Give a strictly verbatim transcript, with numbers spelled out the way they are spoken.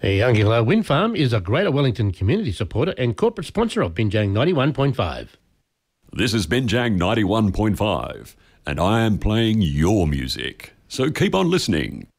The Youngilla Wind Farm is a Greater Wellington community supporter and corporate sponsor of Binjang ninety-one point five. This is Binjang ninety-one point five, and I am playing your music. So keep on listening.